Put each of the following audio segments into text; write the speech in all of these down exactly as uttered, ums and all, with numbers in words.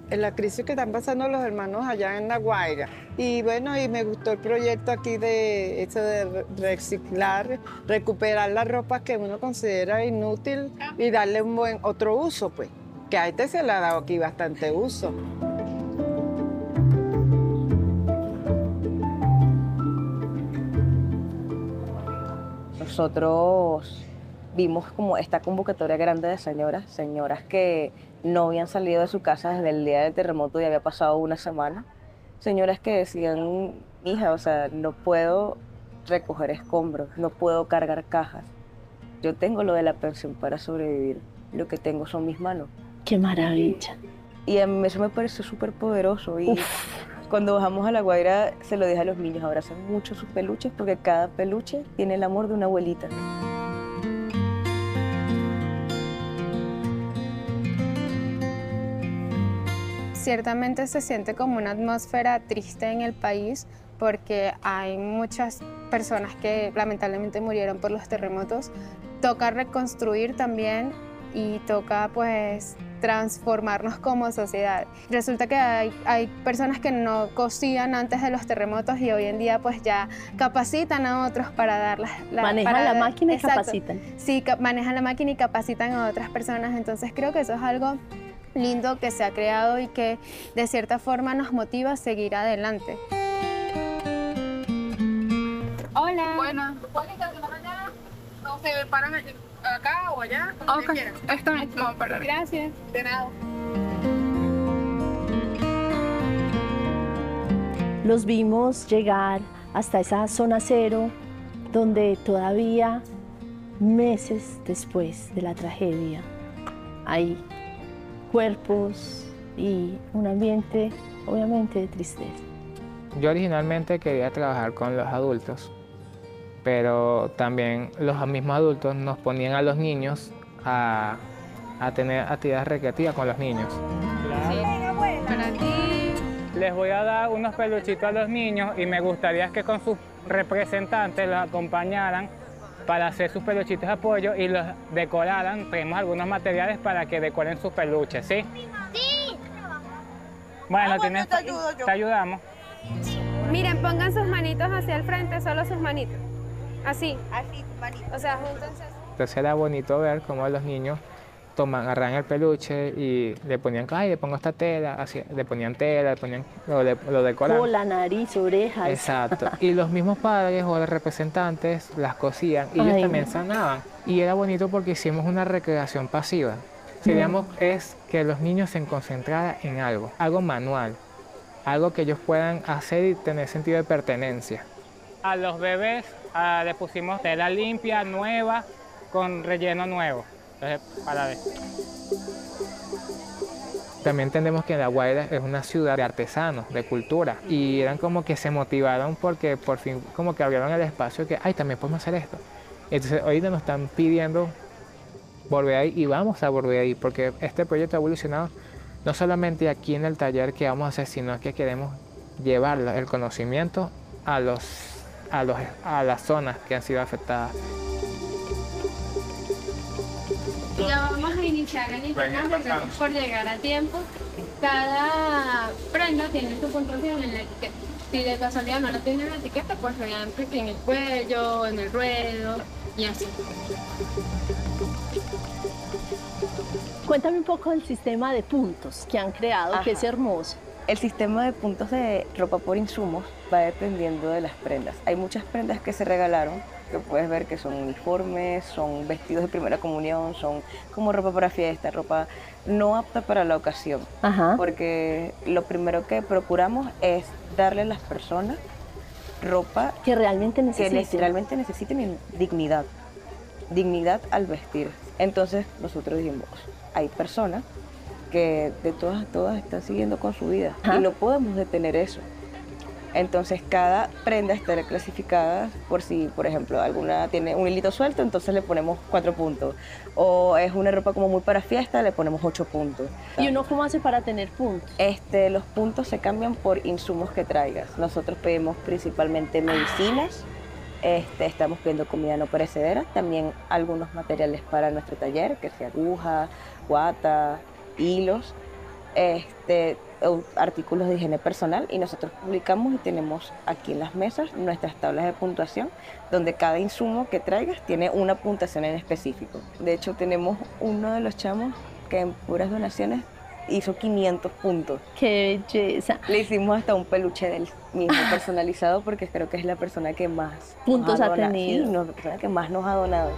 en la crisis que están pasando los hermanos allá en La Guaira. Y bueno, y me gustó el proyecto aquí de eso de re- reciclar, recuperar la ropa que uno considera inútil y darle un buen otro uso, pues. Que a este se le ha dado aquí bastante uso. Nosotros vimos como esta convocatoria grande de señoras, señoras que no habían salido de su casa desde el día del terremoto y había pasado una semana. Señoras que decían, hija, o sea, no puedo recoger escombros, no puedo cargar cajas. Yo tengo lo de la pensión para sobrevivir, lo que tengo son mis manos. Qué maravilla. Y a mí eso me pareció súper poderoso. Y Uf. cuando bajamos a La Guaira, se lo dije a los niños, abracen mucho sus peluches porque cada peluche tiene el amor de una abuelita. Ciertamente se siente como una atmósfera triste en el país porque hay muchas personas que lamentablemente murieron por los terremotos. Toca reconstruir también y toca pues transformarnos como sociedad. Resulta que hay, hay personas que no cosían antes de los terremotos y hoy en día pues ya capacitan a otros para dar la, la Manejan para la dar- máquina y Exacto. capacitan. Sí, ca- manejan la máquina y capacitan a otras personas. Entonces creo que eso es algo lindo que se ha creado y que de cierta forma nos motiva a seguir adelante. Hola. Buenas. No se paran acá o allá. donde Ok, quieran. está bien. Vamos a parar. Gracias. De nada. Los vimos llegar hasta esa zona cero, donde todavía meses después de la tragedia hay cuerpos y un ambiente obviamente de tristeza. Yo originalmente quería trabajar con los adultos, pero también los mismos adultos nos ponían a los niños a, a tener actividades recreativas con los niños. Para ti. Les voy a dar unos peluchitos a los niños y me gustaría que con sus representantes los acompañaran para hacer sus peluchitos de apoyo y los decoraran. Tenemos algunos materiales para que decoren sus peluches, ¿sí? ¡Sí! Bueno, tienes, te ayudo yo. te ayudamos. Miren, pongan sus manitos hacia el frente, solo sus manitos. Así. Así, manito. O sea, júntense. Entonces era bonito ver cómo los niños toman, agarran el peluche y le ponían, ay, le pongo esta tela, así, le ponían tela, le ponían, lo, de- lo decoraban. Cola, nariz, orejas. Exacto. Y los mismos padres o los representantes las cosían y ellos Ay, también no. sanaban. Y era bonito porque hicimos una recreación pasiva. Queríamos es que los niños se concentraran en algo, algo manual, algo que ellos puedan hacer y tener sentido de pertenencia. A los bebés ah, les pusimos tela limpia, nueva, con relleno nuevo. Entonces, para ver. También entendemos que La Guaira es una ciudad de artesanos, de cultura, y eran como que se motivaron porque por fin como que abrieron el espacio que, ay, también podemos hacer esto. Entonces ahorita nos están pidiendo volver ahí y vamos a volver ahí porque este proyecto ha evolucionado no solamente aquí en el taller que vamos a hacer, sino que queremos llevar el conocimiento a, los, a, los, a las zonas que han sido afectadas. Ya vamos a iniciar el intercambio, gracias por llegar a tiempo. Cada prenda tiene su puntuación en la etiqueta. Si de casualidad no la tiene en la etiqueta, pues vean que en el cuello, en el ruedo y así. Cuéntame un poco del sistema de puntos que han creado, que es Ajá. hermoso. El sistema de puntos de ropa por insumos va dependiendo de las prendas. Hay muchas prendas que se regalaron, que puedes ver que son uniformes, son vestidos de primera comunión, son como ropa para fiesta, ropa no apta para la ocasión. Ajá. Porque lo primero que procuramos es darle a las personas ropa Que realmente que necesitan. les- realmente necesiten y dignidad, dignidad al vestir. Entonces nosotros dijimos, hay personas que de todas, todas están siguiendo con su vida Ajá. y no podemos detener eso. Entonces cada prenda está clasificada por si, por ejemplo, alguna tiene un hilito suelto, entonces le ponemos cuatro puntos. O es una ropa como muy para fiesta, le ponemos ocho puntos. ¿Y uno cómo hace para tener puntos? Este, los puntos se cambian por insumos que traigas. Nosotros pedimos principalmente medicinas, este, estamos pidiendo comida no perecedera, también algunos materiales para nuestro taller, que sea aguja, guata, hilos. este, au- artículos de higiene personal, y nosotros publicamos y tenemos aquí en las mesas nuestras tablas de puntuación, donde cada insumo que traigas tiene una puntuación en específico. De hecho, tenemos uno de los chamos que en puras donaciones hizo quinientos puntos. ¡Qué belleza! Le hicimos hasta un peluche del mismo personalizado, porque creo que es la persona que más Puntos nos ha donado. tenido. Sí, no, la persona que más nos ha donado.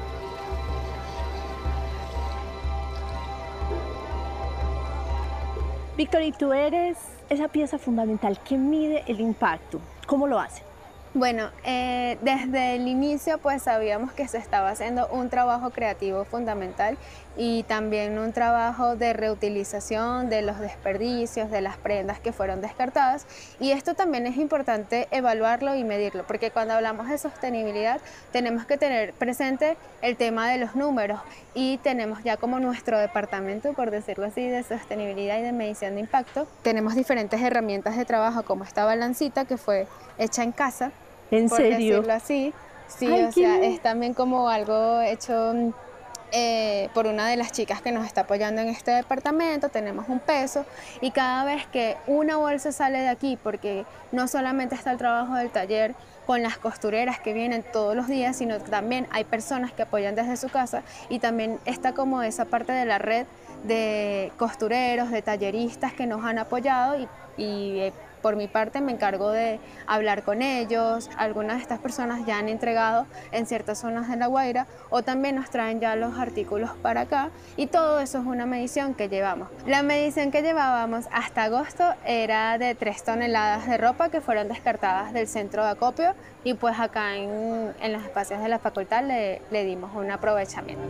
Víctor, y tú eres esa pieza fundamental que mide el impacto. ¿Cómo lo hace? Bueno, eh, desde el inicio pues sabíamos que se estaba haciendo un trabajo creativo fundamental y también un trabajo de reutilización de los desperdicios, de las prendas que fueron descartadas, y esto también es importante evaluarlo y medirlo, porque cuando hablamos de sostenibilidad tenemos que tener presente el tema de los números, y tenemos ya como nuestro departamento, por decirlo así, de sostenibilidad y de medición de impacto. Tenemos diferentes herramientas de trabajo como esta balancita que fue hecha en casa, ¿En por serio? decirlo así. Sí, Ay, o qué sea, lindo. es también como algo hecho eh, por una de las chicas que nos está apoyando en este departamento. Tenemos un peso, y cada vez que una bolsa sale de aquí, porque no solamente está el trabajo del taller con las costureras que vienen todos los días, sino que también hay personas que apoyan desde su casa, y también está como esa parte de la red de costureros, de talleristas que nos han apoyado, y, y eh, por mi parte me encargo de hablar con ellos. Algunas de estas personas ya han entregado en ciertas zonas de La Guaira, o también nos traen ya los artículos para acá, y todo eso es una medición que llevamos. La medición que llevábamos hasta agosto era de tres toneladas de ropa que fueron descartadas del centro de acopio, y pues acá en, en los espacios de la facultad le, le dimos un aprovechamiento.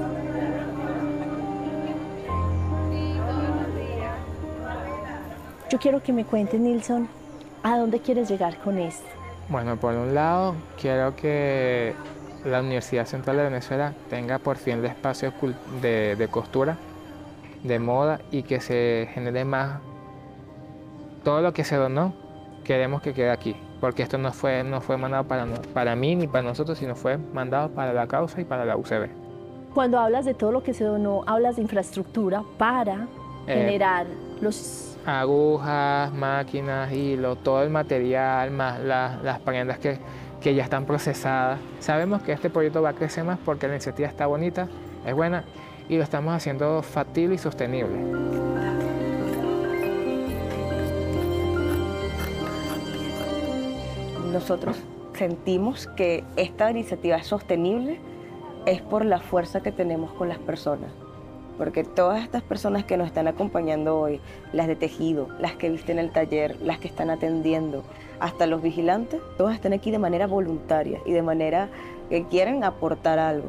Yo quiero que me cuentes, Nilson, ¿a dónde quieres llegar con esto? Bueno, por un lado, quiero que la Universidad Central de Venezuela tenga por fin el espacio cul- de, de costura, de moda, y que se genere más. Todo lo que se donó, queremos que quede aquí, porque esto no fue, no fue mandado para, no- para mí ni para nosotros, sino fue mandado para la causa y para la U C B. Cuando hablas de todo lo que se donó, hablas de infraestructura para Eh, generar los... Agujas, máquinas, hilo, todo el material, más la- las prendas que, que ya están procesadas. Sabemos que este proyecto va a crecer más porque la iniciativa está bonita, es buena, y lo estamos haciendo factible y sostenible. Nosotros sentimos que esta iniciativa es sostenible es por la fuerza que tenemos con las personas. Porque todas estas personas que nos están acompañando hoy, las de tejido, las que visten el taller, las que están atendiendo, hasta los vigilantes, todas están aquí de manera voluntaria y de manera que quieren aportar algo.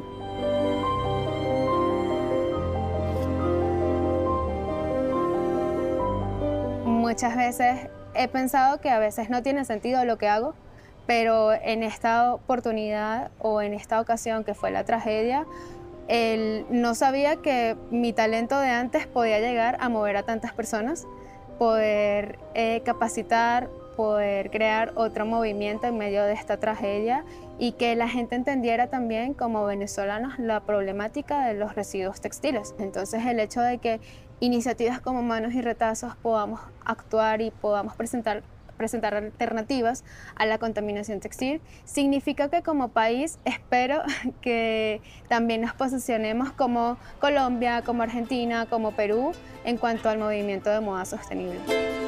Muchas veces he pensado que a veces no tiene sentido lo que hago, pero en esta oportunidad o en esta ocasión que fue la tragedia, el, no sabía que mi talento de antes podía llegar a mover a tantas personas, poder eh, capacitar, poder crear otro movimiento en medio de esta tragedia, y que la gente entendiera también como venezolanos la problemática de los residuos textiles. Entonces el hecho de que iniciativas como Manos y Retazos podamos actuar y podamos presentar presentar alternativas a la contaminación textil, significa que como país espero que también nos posicionemos como Colombia, como Argentina, como Perú en cuanto al movimiento de moda sostenible.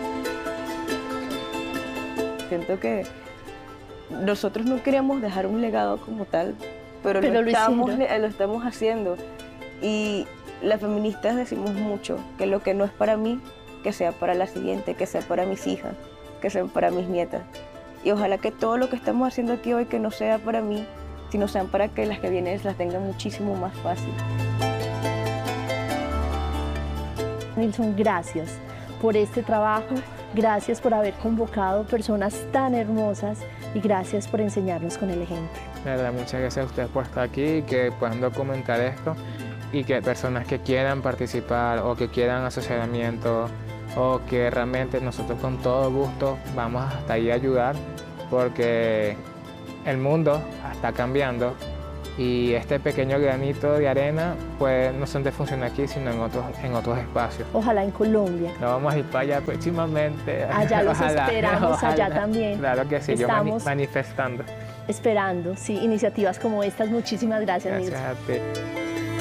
Siento que nosotros no queríamos dejar un legado como tal, pero, Pero lo, lo estamos, hicieron. lo estamos haciendo. Y las feministas decimos mucho que lo que no es para mí, que sea para la siguiente, que sea para mis hijas, que sean para mis nietas. Y ojalá que todo lo que estamos haciendo aquí hoy que no sea para mí, sino sean para que las que vienen las tengan muchísimo más fácil. Nilson, gracias por este trabajo, gracias por haber convocado personas tan hermosas y gracias por enseñarnos con el ejemplo. De verdad, muchas gracias a ustedes por estar aquí y que puedan documentar esto, y que personas que quieran participar o que quieran asesoramiento o que realmente nosotros con todo gusto vamos hasta ahí a ayudar, porque el mundo está cambiando y este pequeño granito de arena puede no solamente funcionar aquí, sino en otros, en otros espacios. Ojalá en Colombia. Nos vamos a ir para allá próximamente. Allá los Ojalá, esperamos, ojalá. allá también. Claro que sí, Estamos yo mani manifestando. Esperando, sí, iniciativas como estas. Muchísimas gracias, Gracias Nilson. a ti.